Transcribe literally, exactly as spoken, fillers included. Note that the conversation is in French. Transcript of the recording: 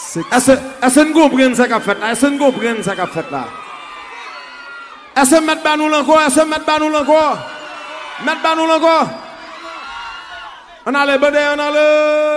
Est-ce que nous comprenons ce qu'a fait là? Est-ce que nous comprenons ce qu'a fait là? Est-ce que mettre nous encore? Est-ce que mettre nous encore? Mettre nous encore? On a les bonheurs, on a le...